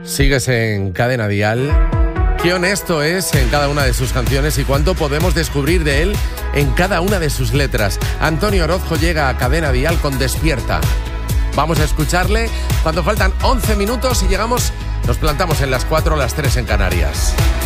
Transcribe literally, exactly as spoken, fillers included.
Sigues en Cadena Dial. Qué honesto es en cada una de sus canciones y cuánto podemos descubrir de él en cada una de sus letras. Antonio Orozco llega a Cadena Dial con Despierta. Vamos a escucharle cuando faltan once minutos y llegamos, nos plantamos en las cuatro, las tres en Canarias.